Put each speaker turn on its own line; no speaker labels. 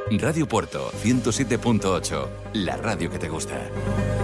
Radio Puerto 107.8, la radio que te gusta.